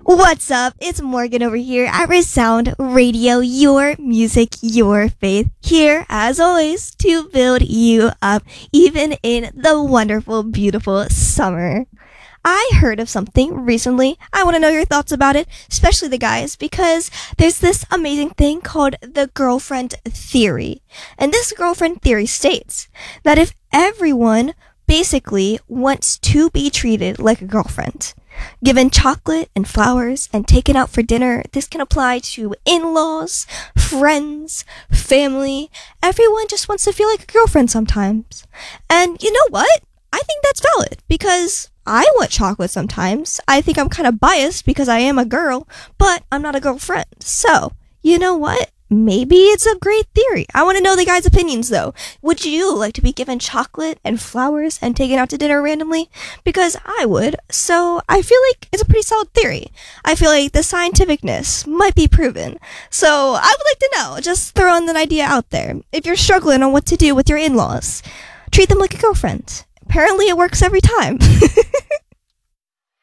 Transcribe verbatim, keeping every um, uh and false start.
What's up? It's Morgan over here at Resound Radio, your music, your faith. Here, as always, to build you up, even in the wonderful, beautiful summer. I heard of something recently. I want to know your thoughts about it, especially the guys, because there's this amazing thing called the girlfriend theory. And this girlfriend theory states that if everyone basically wants to be treated like a girlfriend, given chocolate and flowers and taken out for dinner, this can apply to in-laws, friends, family. Everyone just wants to feel like a girlfriend sometimes. And you know what? I think that's valid because I want chocolate sometimes. I think I'm kind of biased because I am a girl, but I'm not a girlfriend. So, you know what? Maybe it's a great theory. I want to know the guys' opinions, though. Would you like to be given chocolate and flowers and taken out to dinner randomly? Because I would. So I feel like it's a pretty solid theory. I feel like the scientificness might be proven. So I would like to know. Just throwing an idea out there. If you're struggling on what to do with your in-laws, treat them like a girlfriend. Apparently it works every time.